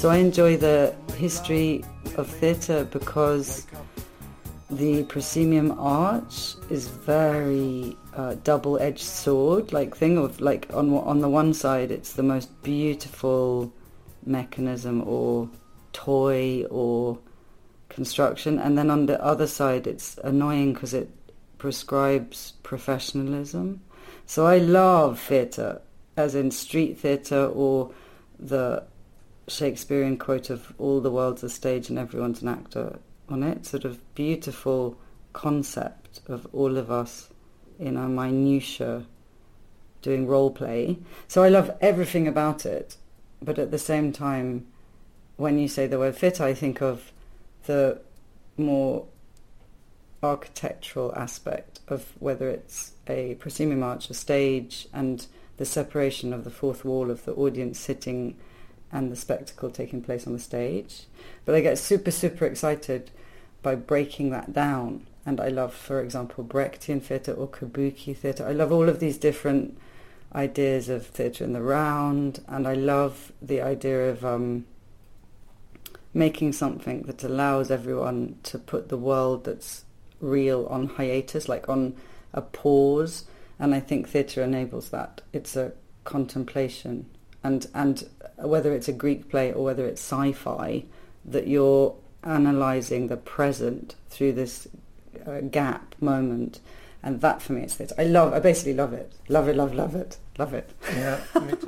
So I enjoy the history of theatre because the proscenium arch is very double-edged sword thing of on the one side it's the most beautiful mechanism or toy or construction, and then on the other side it's annoying because it prescribes professionalism. So I love theatre, as in street theatre or the Shakespearean quote of all the world's a stage and everyone's an actor on it, sort of beautiful concept of all of us in our minutiae doing role play. So I love everything about it, but at the same time, when you say the word theatre, I think of the more architectural aspect of whether it's a proscenium arch, a stage, and the separation of the fourth wall of the audience sitting and the spectacle taking place on the stage. But I get super, super excited by breaking that down. And I love, for example, Brechtian theatre or Kabuki theatre. I love all of these different ideas of theatre in the round, and I love the idea of making something that allows everyone to put the world that's real on hiatus, like on a pause. And I think theatre enables that. It's a contemplation. And whether it's a Greek play or whether it's sci-fi, that you're analysing the present through this gap moment. And that for me is theatre. I basically love it. Love it. Yeah, me too.